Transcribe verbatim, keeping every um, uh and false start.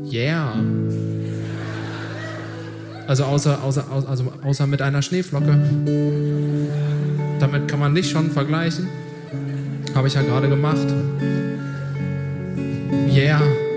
Yeah. Also außer, außer, also außer mit einer Schneeflocke. Damit kann man nicht schon vergleichen. Habe ich ja gerade gemacht. Yeah.